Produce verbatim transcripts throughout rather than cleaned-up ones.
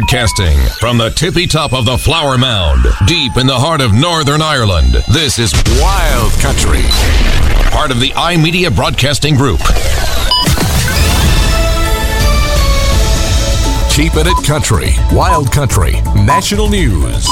Broadcasting from the tippy top of the Flower Mound, deep in the heart of Northern Ireland. This is Wild Country, part of the iMedia Broadcasting Group. Keeping it country. Wild Country. National News.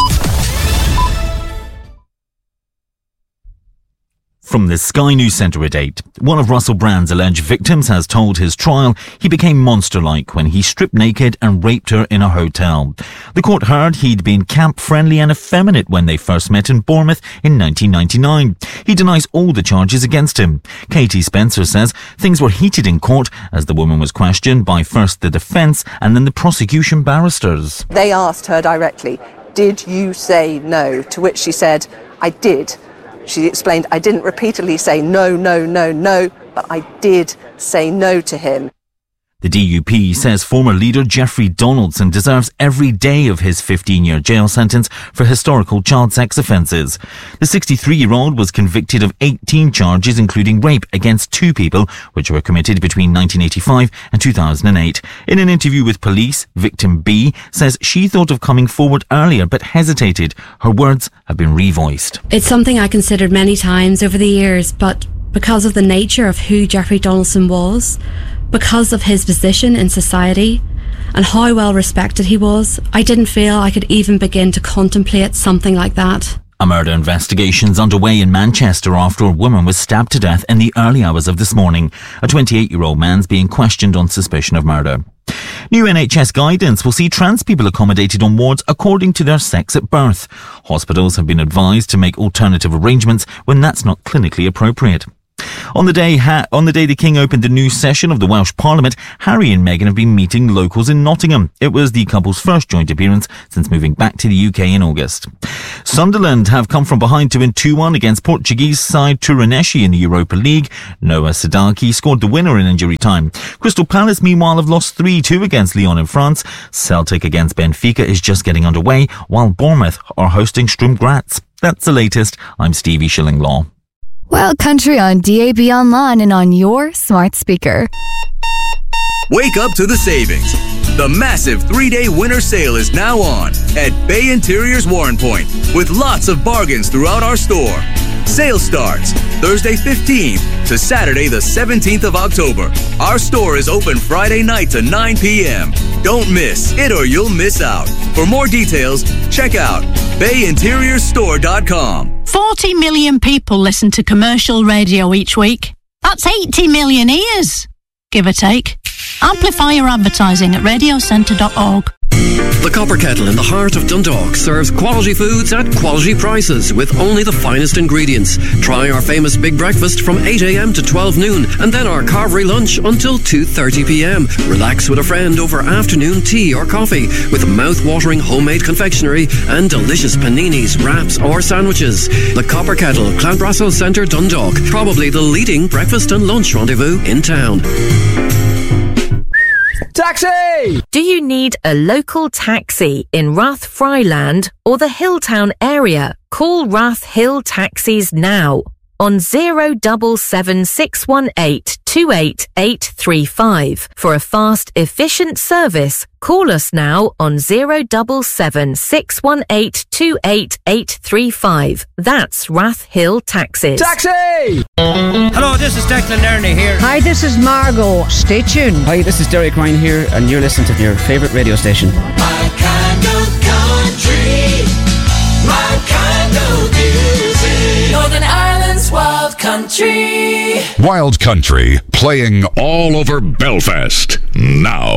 From the Sky News Centre at eight, one of Russell Brand's alleged victims has told his trial he became monster-like when he stripped naked and raped her in a hotel. The court heard he'd been camp-friendly and effeminate when they first met in Bournemouth in nineteen ninety-nine. He denies all the charges against him. Katie Spencer says things were heated in court as the woman was questioned by first the defence and then the prosecution barristers. They asked her directly, "Did you say no?" To which she said, "I did." She explained, "I didn't repeatedly say no, no, no, no, but I did say no to him." The D U P says former leader Jeffrey Donaldson deserves every day of his fifteen-year jail sentence for historical child sex offences. The sixty-three-year-old was convicted of eighteen charges, including rape against two people, which were committed between nineteen eighty-five and two thousand eight. In an interview with police, victim B says she thought of coming forward earlier but hesitated. Her words have been revoiced. It's something I considered many times over the years, but because of the nature of who Jeffrey Donaldson was, because of his position in society and how well respected he was, I didn't feel I could even begin to contemplate something like that. A murder investigation's underway in Manchester after a woman was stabbed to death in the early hours of this morning. A twenty-eight-year-old man's being questioned on suspicion of murder. New N H S guidance will see trans people accommodated on wards according to their sex at birth. Hospitals have been advised to make alternative arrangements when that's not clinically appropriate. On the day ha- on the day the King opened the new session of the Welsh Parliament, Harry and Meghan have been meeting locals in Nottingham. It was the couple's first joint appearance since moving back to the U K in August. Sunderland have come from behind to win two one against Portuguese side Turanesi in the Europa League. Noah Sadaki scored the winner in injury time. Crystal Palace, meanwhile, have lost three two against Lyon in France. Celtic against Benfica is just getting underway, while Bournemouth are hosting Sturm Graz. That's the latest. I'm Stevie Shillinglaw. Wild Country on D A B Online and on your smart speaker. Wake up to the savings. The massive three-day winter sale is now on at Bay Interiors Warren Point with lots of bargains throughout our store. Sale starts Thursday fifteenth to Saturday the seventeenth of October. Our store is open Friday night to nine p.m. Don't miss it or you'll miss out. For more details, check out bay interiors store dot com. forty million people listen to commercial radio each week. That's eighty million ears, give or take. Amplify your advertising at radio centre dot org. The Copper Kettle in the heart of Dundalk serves quality foods at quality prices with only the finest ingredients. Try our famous big breakfast from eight a.m. to twelve noon and then our carvery lunch until two thirty p.m. Relax with a friend over afternoon tea or coffee with mouth-watering homemade confectionery and delicious paninis, wraps or sandwiches. The Copper Kettle, Clanbrassil Centre, Dundalk. Probably the leading breakfast and lunch rendezvous in town. Taxi! Do you need a local taxi in Rathfryland or the Hilltown area? Call Rath Hill Taxis now on zero seven seven six one eight two eight eight three five. For a fast, efficient service, call us now on zero seven seven six one eight two eight eight three five. That's Rath Hill Taxis. Taxi! Hello, this is Declan Nerney here. Hi, this is Margot. Stay tuned. Hi, this is Derek Ryan here, and you're listening to your favourite radio station. My kind of country, my kind of music. Northern Ireland's Wild Country. Wild Country, playing all over Belfast now.